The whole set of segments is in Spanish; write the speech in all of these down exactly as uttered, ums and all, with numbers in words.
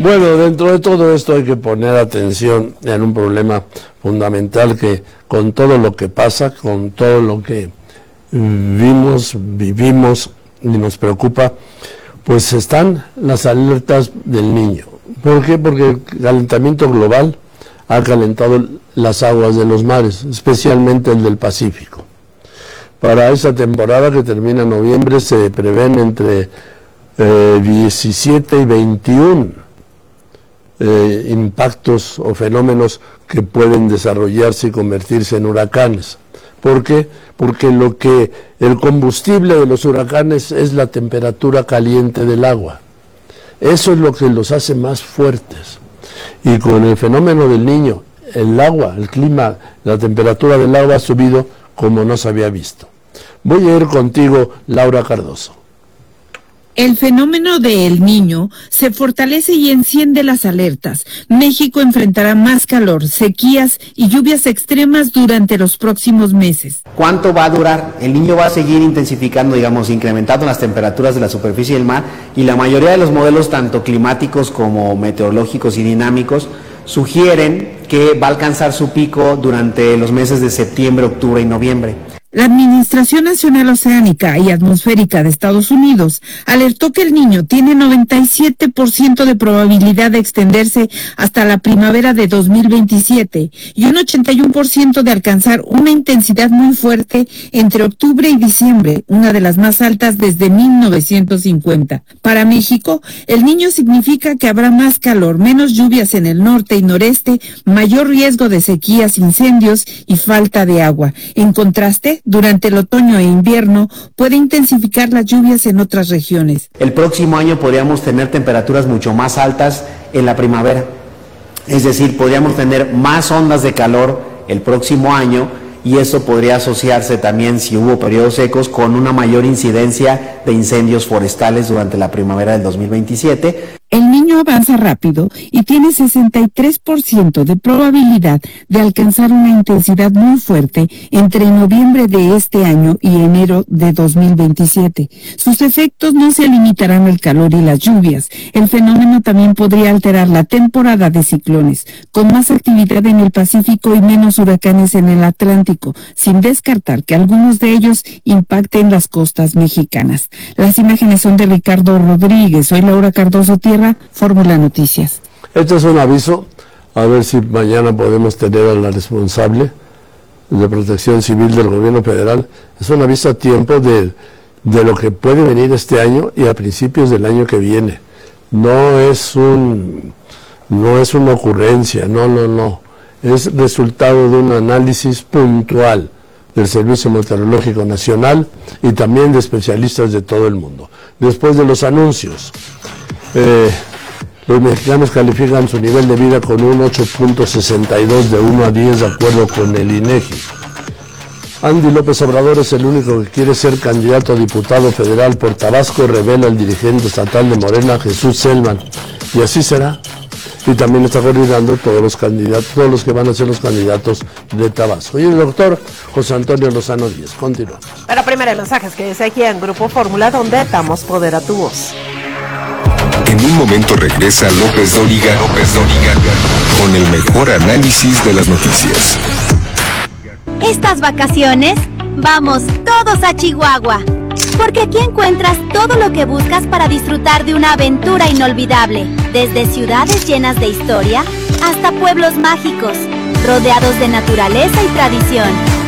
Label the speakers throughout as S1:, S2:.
S1: Bueno, dentro de todo esto hay que poner atención en un problema fundamental que con todo lo que pasa, con todo lo que vimos, vivimos y nos preocupa, pues están las alertas del niño. ¿Por qué? Porque el calentamiento global ha calentado las aguas de los mares, especialmente el del Pacífico. Para esa temporada que termina en noviembre se prevén entre eh, diecisiete y veintiún eh, impactos o fenómenos que pueden desarrollarse y convertirse en huracanes. ¿Por qué? Porque lo que el combustible de los huracanes es la temperatura caliente del agua. Eso es lo que los hace más fuertes. Y con el fenómeno del Niño, el agua, el clima, la temperatura del agua ha subido como no se había visto. Voy a ir contigo, Laura Cardoso.
S2: El fenómeno de El Niño se fortalece y enciende las alertas. México enfrentará más calor, sequías y lluvias extremas durante los próximos meses.
S3: ¿Cuánto va a durar? El Niño va a seguir intensificando, digamos, incrementando las temperaturas de la superficie del mar, y la mayoría de los modelos, tanto climáticos como meteorológicos y dinámicos, sugieren que va a alcanzar su pico durante los meses de septiembre, octubre y noviembre.
S2: La Administración Nacional Oceánica y Atmosférica de Estados Unidos alertó que El Niño tiene noventa y siete por ciento de probabilidad de extenderse hasta la primavera de dos mil veintisiete y un ochenta y uno por ciento de alcanzar una intensidad muy fuerte entre octubre y diciembre, una de las más altas desde mil novecientos cincuenta. Para México, El Niño significa que habrá más calor, menos lluvias en el norte y noreste, mayor riesgo de sequías, incendios y falta de agua. En contraste, durante el otoño e invierno puede intensificar las lluvias en otras regiones.
S3: El próximo año podríamos tener temperaturas mucho más altas en la primavera. Es decir, podríamos tener más ondas de calor el próximo año, y eso podría asociarse también, si hubo periodos secos, con una mayor incidencia de incendios forestales durante la primavera del dos mil veintisiete.
S2: El Niño avanza rápido y tiene sesenta y tres por ciento de probabilidad de alcanzar una intensidad muy fuerte entre noviembre de este año y enero de dos mil veintisiete. Sus efectos no se limitarán al calor y las lluvias. El fenómeno también podría alterar la temporada de ciclones, con más actividad en el Pacífico y menos huracanes en el Atlántico, sin descartar que algunos de ellos impacten las costas mexicanas. Las imágenes son de Ricardo Rodríguez. Soy Laura Cardoso Tierra, Fórmula Noticias.
S1: Este es un aviso, a ver si mañana podemos tener a la responsable de Protección Civil del Gobierno Federal. Es un aviso a tiempo de, de lo que puede venir este año y a principios del año que viene. No es un, no es una ocurrencia, no, no, no. Es resultado de un análisis puntual del Servicio Meteorológico Nacional y también de especialistas de todo el mundo. Después de los anuncios, Eh, los mexicanos califican su nivel de vida con un ocho punto sesenta y dos de uno a diez, de acuerdo con el INEGI. Andy López Obrador es el único que quiere ser candidato a diputado federal por Tabasco, revela el dirigente estatal de Morena, Jesús Selman, y así será. Y también está coordinando todos los candidatos, todos los que van a ser los candidatos de Tabasco. Y el doctor José Antonio Lozano Díez. Continuamos.
S4: Pero primero el mensaje es que dice aquí en Grupo Fórmula, donde damos poder a tu voz.
S5: En un momento regresa López Dóriga, López Dóriga, con el mejor análisis de las noticias.
S6: Estas vacaciones, vamos todos a Chihuahua, porque aquí encuentras todo lo que buscas para disfrutar de una aventura inolvidable, desde ciudades llenas de historia hasta pueblos mágicos, rodeados de naturaleza y tradición.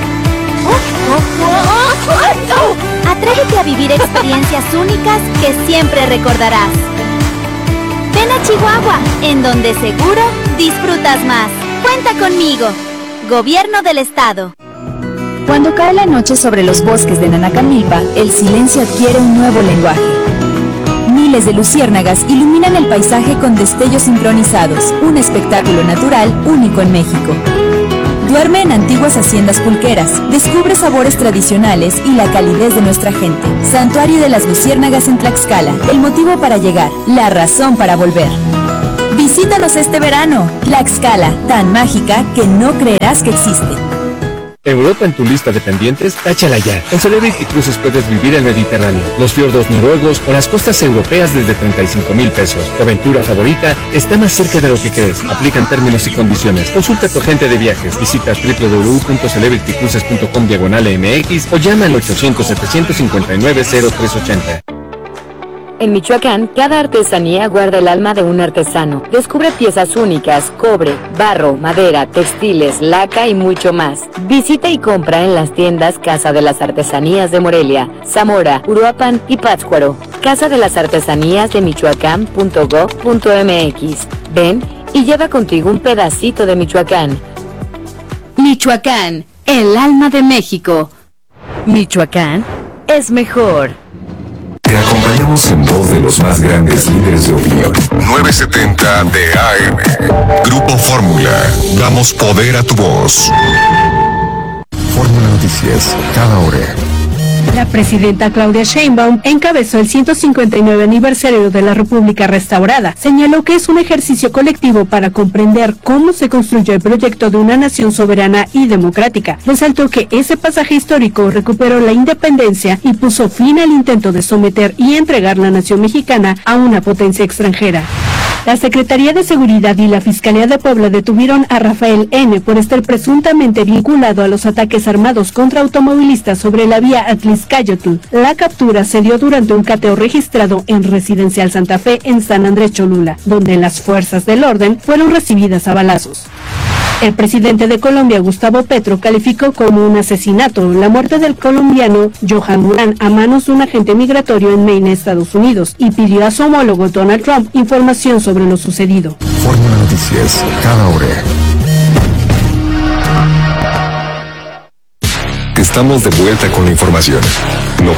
S6: Atrévete a vivir experiencias únicas que siempre recordarás. Ven a Chihuahua, en donde seguro disfrutas más. Cuenta conmigo. Gobierno del Estado.
S7: Cuando cae la noche sobre los bosques de Nanacamilpa, el silencio adquiere un nuevo lenguaje. Miles de luciérnagas iluminan el paisaje con destellos sincronizados, un espectáculo natural único en México. Duerme en antiguas haciendas pulqueras, descubre sabores tradicionales y la calidez de nuestra gente. Santuario de las Luciérnagas en Tlaxcala, el motivo para llegar, la razón para volver. Visítanos este verano. Tlaxcala, tan mágica que no creerás que existe.
S8: Europa en tu lista de pendientes, táchala ya. En Celebrity Cruises puedes vivir el Mediterráneo, los fiordos noruegos o las costas europeas desde treinta y cinco mil pesos. Tu aventura favorita está más cerca de lo que crees. Aplican términos y condiciones. Consulta a tu agente de viajes. Visita doble u doble u doble u punto celebrity cruises punto com diagonal M X o llama al ochocientos, setecientos cincuenta y nueve, cero tres ochenta.
S9: En Michoacán, cada artesanía guarda el alma de un artesano. Descubre piezas únicas, cobre, barro, madera, textiles, laca y mucho más. Visita y compra en las tiendas Casa de las Artesanías de Morelia, Zamora, Uruapan y Pátzcuaro. Casa de las Artesanías de Michoacán punto gob punto M X. Ven y lleva contigo un pedacito de Michoacán.
S7: Michoacán, el alma de México. Michoacán es mejor.
S5: Te acompañamos en voz de los más grandes líderes de opinión. novecientos setenta de A M. Grupo Fórmula. Damos poder a tu voz. Fórmula Noticias. Cada hora.
S10: La presidenta Claudia Sheinbaum encabezó el ciento cincuenta y nueve aniversario de la República Restaurada. Señaló que es un ejercicio colectivo para comprender cómo se construyó el proyecto de una nación soberana y democrática. Resaltó que ese pasaje histórico recuperó la independencia y puso fin al intento de someter y entregar la nación mexicana a una potencia extranjera. La Secretaría de Seguridad y la Fiscalía de Puebla detuvieron a Rafael N. por estar presuntamente vinculado a los ataques armados contra automovilistas sobre la vía Atliscayotl. La captura se dio durante un cateo registrado en Residencial Santa Fe en San Andrés Cholula, donde las fuerzas del orden fueron recibidas a balazos. El presidente de Colombia, Gustavo Petro, calificó como un asesinato la muerte del colombiano Johan Durán a manos de un agente migratorio en Maine, Estados Unidos, y pidió a su homólogo Donald Trump información sobre lo sucedido.
S5: Fórmula Noticias, cada hora. Estamos de vuelta con la información. No